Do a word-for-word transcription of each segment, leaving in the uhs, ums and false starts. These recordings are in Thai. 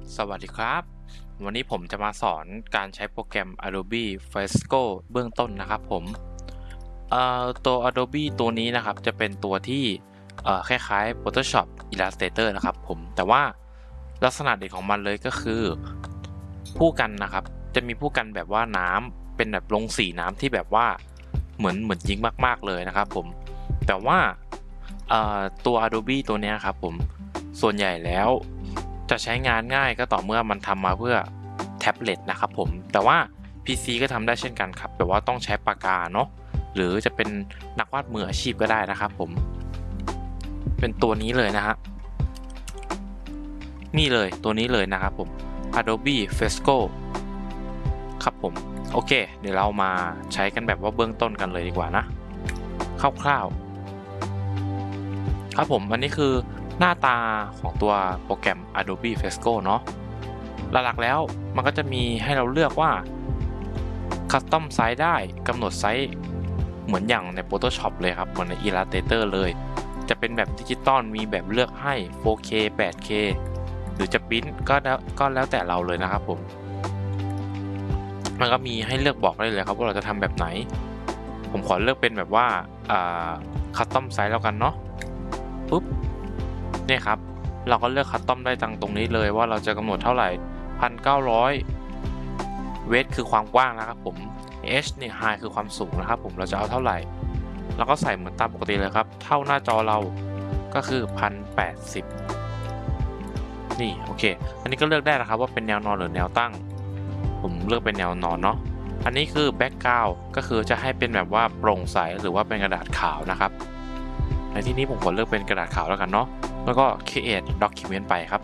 สวัสดีครับวันนี้ผมจะมาสอนการใช้โปรแกรม Adobe Fresco เบื้องต้นนะครับผมเอ่อตัว Adobe ตัวนี้นะครับจะเป็นตัวที่เอ่อคล้ายๆ Photoshop Illustrator นะครับผมแต่ว่าลักษณะเด่นของมันเลยก็คือผู้กันนะครับจะมีผู้กันแบบว่าน้ำเป็นแบบลงสีน้ำที่แบบว่าเหมือนเหมือนยิงมากๆเลยนะครับผมแต่ว่าเอ่อตัว Adobe ตัวเนี้ยครับผมส่วนใหญ่แล้วจะใช้งานง่ายก็ต่อเมื่อมันทำมาเพื่อแท็บเล็ตนะครับผมแต่ว่า พี ซี ก็ทำได้เช่นกันครับแต่ว่าต้องใช้ปากกาเนาะหรือจะเป็นนักวาดมืออาชีพก็ได้นะครับผมเป็นตัวนี้เลยนะฮะนี่เลยตัวนี้เลยนะครับผม Adobe Fresco ครับผมโอเคเดี๋ยวเรามาใช้กันแบบว่าเบื้องต้นกันเลยดีกว่านะคร่าวๆครับผมอันนี้คือหน้าตาของตัวโปรแกรม Adobe Fresco เนาะหลักๆแล้วมันก็จะมีให้เราเลือกว่า Custom Size ได้กำหนดไซส์เหมือนอย่างใน Photoshop เลยครับเหมือนใน Illustrator เลยจะเป็นแบบดิจิตอลมีแบบเลือกให้ โฟร์เค แปดเค หรือจะปริ้นก็แล้วก็แล้วแต่เราเลยนะครับผมมันก็มีให้เลือกบอกได้เลยครับว่าเราจะทำแบบไหนผมขอเลือกเป็นแบบว่าอ่า Custom Size แล้วกันเนาะปุ๊บเนี่ยครับเราก็เลือก Custom ได้ตังตรงนี้เลยว่าเราจะกำหนดเท่าไหร่ หนึ่งพันเก้าร้อย เวดคือความกว้างนะครับผม H เนี่ย High คือความสูงนะครับผมเราจะเอาเท่าไหร่เราก็ใส่เหมือนตามปกติเลยครับเท่าหน้าจอเราก็คือ หนึ่งพันแปดสิบ นี่โอเคอันนี้ก็เลือกได้นะครับว่าเป็นแนวนอนหรือแนวตั้งผมเลือกเป็นแนวนอนเนาะอันนี้คือแบ็กกราวด์ก็คือจะให้เป็นแบบว่าโปร่งใสหรือว่าเป็นกระดาษขาวนะครับในที่นี้ผมขอเลือกเป็นกระดาษขาวแล้วกันเนาะแล้วก็ create document ไปครับ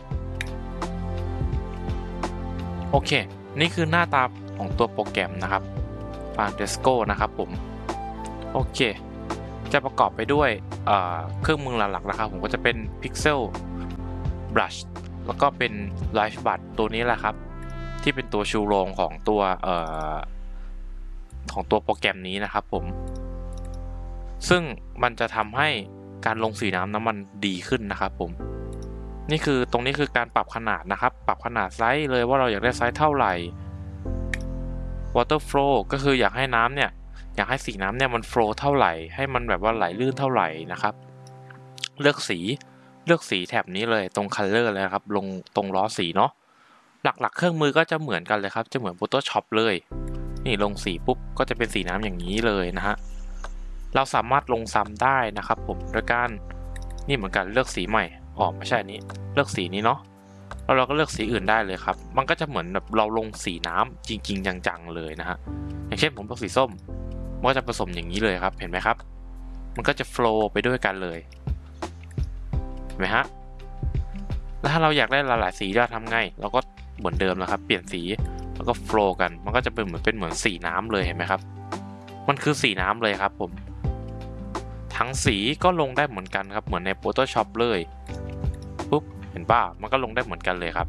โอเคนี่คือหน้าตาของตัวโปรแกรมนะครับ Fresco นะครับผมโอเคจะประกอบไปด้วยเครื่องมือหลักๆนะครับผมก็จะเป็น Pixel Brush แล้วก็เป็น Live Brush ตัวนี้แหละครับที่เป็นตัวชูโรงของตัวเอ่อของตัวโปรแกรมนี้นะครับผมซึ่งมันจะทำให้การลงสีน้ำน้ำมันดีขึ้นนะครับผมนี่คือตรงนี้คือการปรับขนาดนะครับปรับขนาดไซส์เลยว่าเราอยากได้ไซส์เท่าไหร่ water flow ก็คืออยากให้น้ำเนี่ยอยากให้สีน้ำเนี่ยมัน flow เท่าไหร่ให้มันแบบว่าไหลลื่นเท่าไหร่นะครับเลือกสีเลือกสีแถบนี้เลยตรง color เลยครับลงตรงล้อสีเนาะหลักๆเครื่องมือก็จะเหมือนกันเลยครับจะเหมือน Photoshop เลยนี่ลงสีปุ๊บก็จะเป็นสีน้ำอย่างนี้เลยนะฮะเราสามารถลงซ้ำได้นะครับผมโดยการนี่เหมือนกันเลือกสีใหม่อ๋อไม่ใช่นี้เลือกสีนี้เนาะแล้วเราก็เลือกสีอื่นได้เลยครับมันก็จะเหมือนแบบเราลงสีน้ำจริงๆจังๆเลยนะฮะอย่างเช่นผมเลือกสีส้มมันก็จะผสมอย่างนี้เลยครับเห็นไหมครับมันก็จะโฟลว์ไปด้วยกันเลยเห็นไหมฮะแล้วถ้าเราอยากได้หลายๆสีเราทำไงเราก็เหมือนเดิมนะครับเปลี่ยนสีแล้วก็โฟลว์กันมันก็จะเป็นเหมือนเป็นเหมือนสีน้ำเลยเห็นไหมครับมันคือสีน้ำเลยครับผมทั้งสีก็ลงได้เหมือนกันครับเหมือนใน Photoshop เลยปุ๊บเห็นป่ะมันก็ลงได้เหมือนกันเลยครับ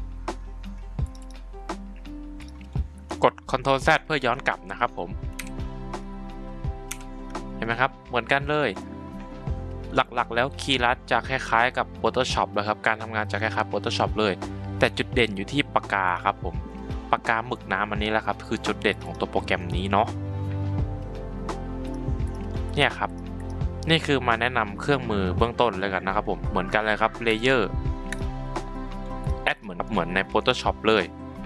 กด Ctrl Z เพื่อย้อนกลับนะครับผมเห็นไหมครับเหมือนกันเลยหลักๆแล้วคีย์ลัดจะคล้ายๆกับ Photoshop เลยครับการทำงานจะคล้ายๆ Photoshop เลยแต่จุดเด่นอยู่ที่ปากกาครับผมปากกาหมึกน้ำอันนี้แหละครับคือจุดเด่นของตัวโปรแกรมนี้เนาะเนี่ยครับนี่คือมาแนะนำเครื่องมือเบื้องต้นเลยกันนะครับผมเหมือนกันเลยครับ Layer Add เหมือนเหมือนใน Photoshop เลย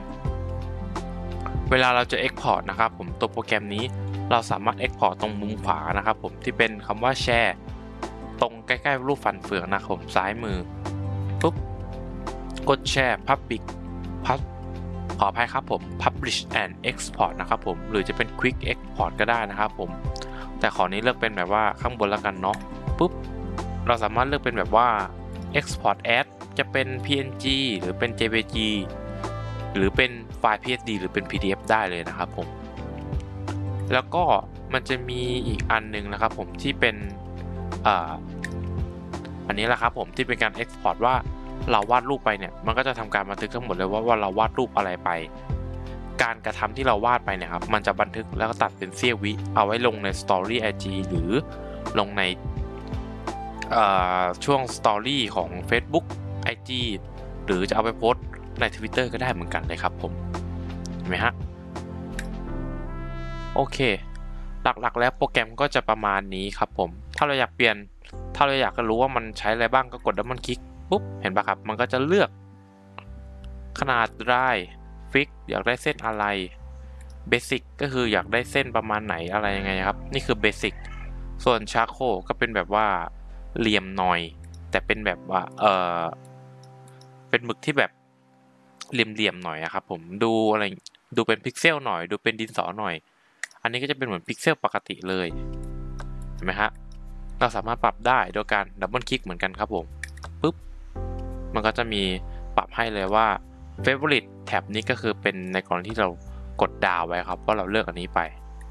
เวลาเราจะ Export นะครับผมตัวโปรแกรมนี้เราสามารถ Export ตรงมุมขวานะครับผมที่เป็นคำว่า Share ตรงใกล้ๆรูปฟันเฟืองนะครับผมซ้ายมือปุ๊บกดแชร์ Public พับขออภัยครับผม Publish and Export นะครับผมหรือจะเป็น Quick Export ก็ได้นะครับผมแต่ขอนี้เลือกเป็นแบบว่าข้างบนแล้วกันเนาะปุ๊บเราสามารถเลือกเป็นแบบว่า Export As จะเป็น พี เอ็น จี หรือเป็น เจ พี จี หรือเป็นไฟล์ พี เอส ดี หรือเป็น พี ดี เอฟ ได้เลยนะครับผมแล้วก็มันจะมีอีกอันนึงนะครับผมที่เป็นอ่าอันนี้แหละครับผมที่เป็นการ Export ว่าเราวาดรูปไปเนี่ยมันก็จะทำการบันทึกทั้งหมดเลยว่าว่าเราวาดรูปอะไรไปการกระทำที่เราวาดไปเนี่ยครับมันจะบันทึกแล้วก็ตัดเป็นเสี้ยววิเอาไว้ลงใน Story ไอ จี หรือลงในช่วง Story ของ Facebook ไอ จี หรือจะเอาไปโพสต์ใน Twitter ก็ได้เหมือนกันเลยครับผมเห็นไหมฮะโอเคหลักๆแล้วโปรแกรมก็จะประมาณนี้ครับผมถ้าเราอยากเปลี่ยนถ้าเราอยากจะรู้ว่ามันใช้อะไรบ้างก็กดดับเบิลคลิกปุ๊บเห็นปะครับมันก็จะเลือกขนาดได้ฟิกอยากได้เส้นอะไรเบสิกก็คืออยากได้เส้นประมาณไหนอะไรยังไงครับนี่คือเบสิกส่วนชาโคก็เป็นแบบว่าเหลี่ยมหน่อยแต่เป็นแบบว่าเออเป็นหมึกที่แบบเหลี่ยมๆหน่อยอะครับผมดูอะไรดูเป็นพิกเซลหน่อยดูเป็นดินสอหน่อยอันนี้ก็จะเป็นเหมือนพิกเซลปกติเลยเห็นไหมฮะเราสามารถปรับได้โดยการดับเบิลคลิกเหมือนกันครับผมปุ๊บมันก็จะมีปรับให้เลยว่า Favorite แท็บนี้ก็คือเป็นในกรณีที่เรากดดาวไว้ครับว่าเราเลือกอันนี้ไป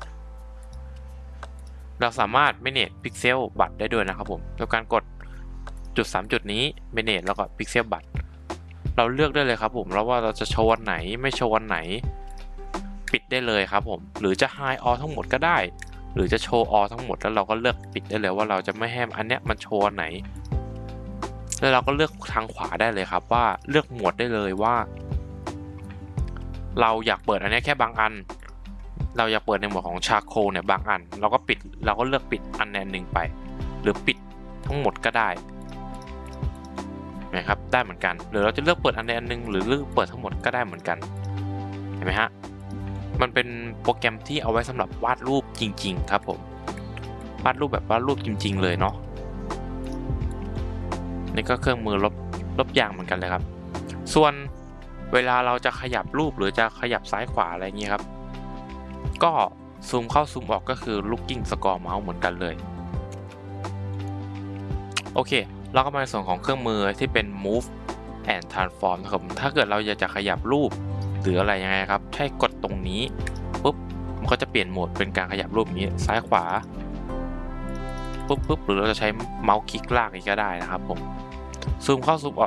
เราสามารถ manage pixel บัตรได้ด้วยนะครับผมโดยการกดจุดสามจุดนี้ manage แล้วก็ pixel บัตรเราเลือกได้เลยครับผมแล้วว่าเราจะโชว์วันไหนไม่โชว์วันไหนปิดได้เลยครับผมหรือจะ high all ทั้งหมดก็ได้หรือจะโชว์ all ทั้งหมดแล้วเราก็เลือกปิดได้เลยว่าเราจะไม่ให้อันเนี้ยมันโชว์ไหนแล้วเราก็เลือกทางขวาได้เลยครับว่าเลือกหมวดได้เลยว่าเราอยากเปิดอันนี้แค่บางอันเราอยากเปิดในหมวดของชาโคเนี่ยบางอันเราก็ปิดเราก็เลือกปิดอันแนนหนึ่งไปหรือปิดทั้งหมดก็ได้นะครับได้เหมือนกันหรือเราจะเลือกเปิดอันใดอันหนึ่งหรือเลือกเปิดทั้งหมดก็ได้เหมือนกันเห็นไหมฮะมันเป็นโปรแกรมที่เอาไว้สำหรับวาดรูปจริงๆครับผมวาดรูปแบบวาดรูปจริงๆเลยเนาะนี่ก็เครื่องมือลบลบยางเหมือนกันเลยครับส่วนเวลาเราจะขยับรูปหรือจะขยับซ้ายขวาอะไรอย่างนี้ครับก็ซูมเข้าซูมออกก็คือ looking score mouse เหมือนกันเลยโอเคเราก็มาในส่วนของเครื่องมือที่เป็น move and transform นะครับถ้าเกิดเราอยากจะขยับรูปหรืออะไรยังไงครับให้กดตรงนี้ปุ๊บมันก็จะเปลี่ยนโหมดเป็นการขยับรูปนี้ซ้ายขวาปุ๊บปุ๊บหรือเราจะใช้เมาส์คลิกลากอีกก็ได้นะครับผมซูมเข้าซูมอ